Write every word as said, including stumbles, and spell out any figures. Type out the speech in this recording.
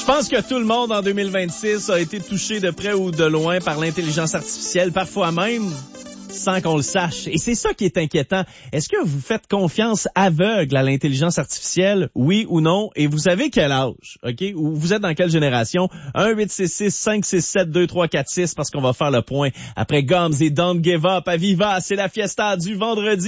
pense que tout le monde en deux mille vingt-six a été touché de près ou de loin par l'intelligence artificielle, parfois même sans qu'on le sache. Et c'est ça qui est inquiétant. Est-ce que vous faites confiance aveugle à l'intelligence artificielle, oui ou non? Et vous avez quel âge, OK? Ou vous êtes dans quelle génération? un huit six six cinq six sept deux trois quatre six parce qu'on va faire le point après Gums et Don't Give Up à Viva. C'est la fiesta du vendredi.